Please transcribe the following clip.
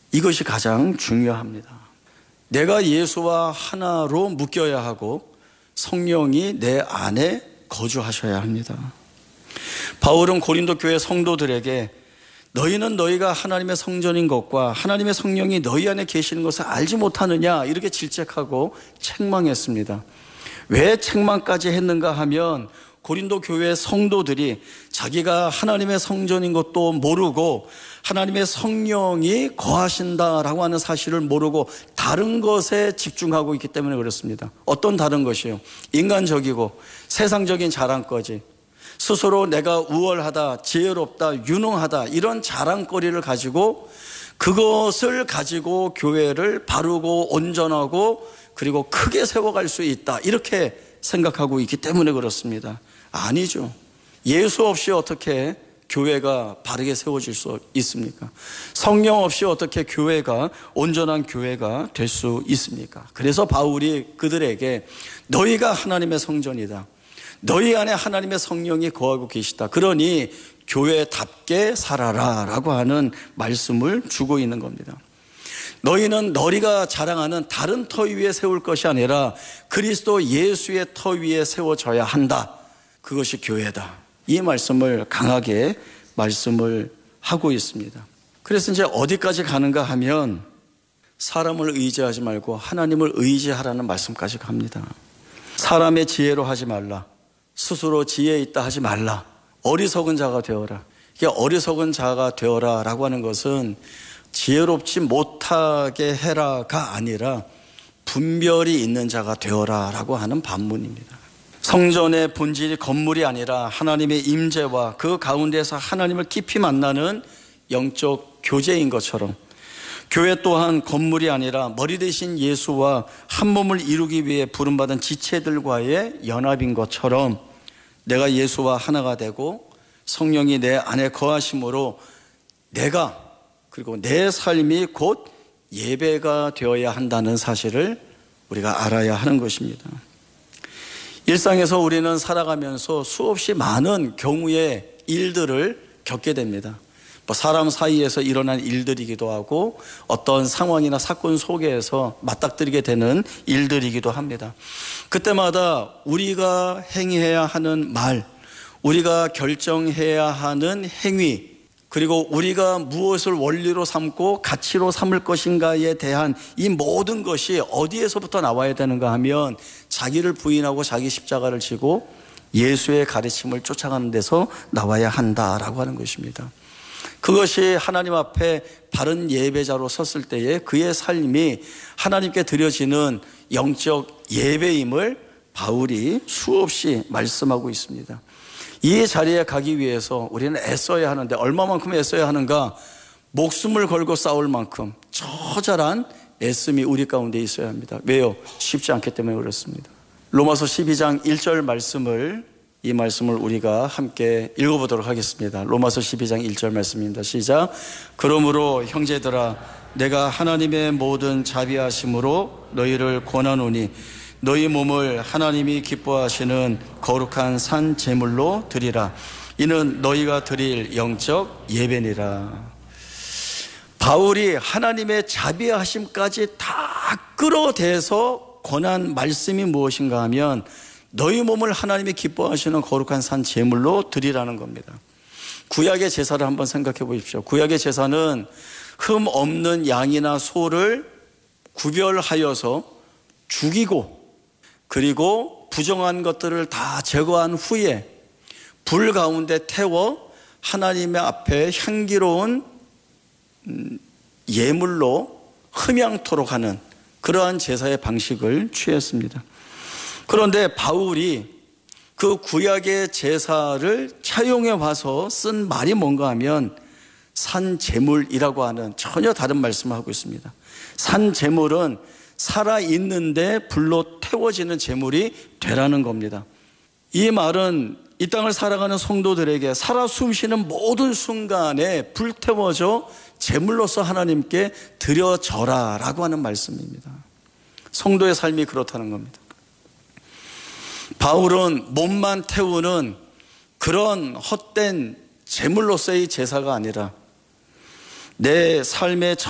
이것이 가장 중요합니다. 내가 예수와 하나로 묶여야 하고 성령이 내 안에 거주하셔야 합니다. 바울은 고린도 교회 성도들에게 너희는 너희가 하나님의 성전인 것과 하나님의 성령이 너희 안에 계시는 것을 알지 못하느냐 이렇게 질책하고 책망했습니다. 왜 책망까지 했는가 하면 고린도 교회 성도들이 자기가 하나님의 성전인 것도 모르고 하나님의 성령이 거하신다라고 하는 사실을 모르고 다른 것에 집중하고 있기 때문에 그렇습니다. 어떤 다른 것이요? 인간적이고 세상적인 자랑거지, 스스로 내가 우월하다, 지혜롭다, 유능하다 이런 자랑거리를 가지고 그것을 가지고 교회를 바르고 온전하고 그리고 크게 세워갈 수 있다 이렇게 생각하고 있기 때문에 그렇습니다. 아니죠. 예수 없이 어떻게 교회가 바르게 세워질 수 있습니까? 성령 없이 어떻게 교회가 온전한 교회가 될 수 있습니까? 그래서 바울이 그들에게 너희가 하나님의 성전이다. 너희 안에 하나님의 성령이 거하고 계시다. 그러니 교회답게 살아라 라고 하는 말씀을 주고 있는 겁니다. 너희는 너희가 자랑하는 다른 터 위에 세울 것이 아니라 그리스도 예수의 터 위에 세워져야 한다. 그것이 교회다. 이 말씀을 강하게 말씀을 하고 있습니다. 그래서 이제 어디까지 가는가 하면 사람을 의지하지 말고 하나님을 의지하라는 말씀까지 갑니다. 사람의 지혜로 하지 말라. 스스로 지혜 있다 하지 말라. 어리석은 자가 되어라. 이게 어리석은 자가 되어라 라고 하는 것은 지혜롭지 못하게 해라가 아니라 분별이 있는 자가 되어라 라고 하는 반문입니다. 성전의 본질이 건물이 아니라 하나님의 임재와 그 가운데서 하나님을 깊이 만나는 영적 교제인 것처럼 교회 또한 건물이 아니라 머리 대신 예수와 한 몸을 이루기 위해 부름받은 지체들과의 연합인 것처럼 내가 예수와 하나가 되고 성령이 내 안에 거하심으로 내가 그리고 내 삶이 곧 예배가 되어야 한다는 사실을 우리가 알아야 하는 것입니다. 일상에서 우리는 살아가면서 수없이 많은 경우의 일들을 겪게 됩니다. 사람 사이에서 일어난 일들이기도 하고 어떤 상황이나 사건 속에서 맞닥뜨리게 되는 일들이기도 합니다. 그때마다 우리가 행해야 하는 말, 우리가 결정해야 하는 행위, 그리고 우리가 무엇을 원리로 삼고 가치로 삼을 것인가에 대한 이 모든 것이 어디에서부터 나와야 되는가 하면 자기를 부인하고 자기 십자가를 지고 예수의 가르침을 쫓아가는 데서 나와야 한다라고 하는 것입니다. 그것이 하나님 앞에 바른 예배자로 섰을 때에 그의 삶이 하나님께 드려지는 영적 예배임을 바울이 수없이 말씀하고 있습니다. 이 자리에 가기 위해서 우리는 애써야 하는데 얼마만큼 애써야 하는가? 목숨을 걸고 싸울 만큼 처절한 애씀이 우리 가운데 있어야 합니다. 왜요? 쉽지 않기 때문에 그렇습니다. 로마서 12장 1절 말씀을 이 말씀을 우리가 함께 읽어보도록 하겠습니다. 로마서 12장 1절 말씀입니다. 시작. 그러므로 형제들아 내가 하나님의 모든 자비하심으로 너희를 권하노니 너희 몸을 하나님이 기뻐하시는 거룩한 산 제물로 드리라. 이는 너희가 드릴 영적 예배니라. 바울이 하나님의 자비하심까지 다 끌어대서 권한 말씀이 무엇인가 하면 너희 몸을 하나님이 기뻐하시는 거룩한 산 제물로 드리라는 겁니다. 구약의 제사를 한번 생각해 보십시오. 구약의 제사는 흠 없는 양이나 소를 구별하여서 죽이고 그리고 부정한 것들을 다 제거한 후에 불 가운데 태워 하나님의 앞에 향기로운 예물로 흠양토록 하는 그러한 제사의 방식을 취했습니다. 그런데 바울이 그 구약의 제사를 차용해 와서 쓴 말이 뭔가 하면 산제물이라고 하는 전혀 다른 말씀을 하고 있습니다. 산제물은 살아있는데 불로 태워지는 제물이 되라는 겁니다. 이 말은 이 땅을 살아가는 성도들에게 살아 숨쉬는 모든 순간에 불태워져 제물로서 하나님께 드려져라 라고 하는 말씀입니다. 성도의 삶이 그렇다는 겁니다. 바울은 몸만 태우는 그런 헛된 제물로서의 제사가 아니라 내 삶의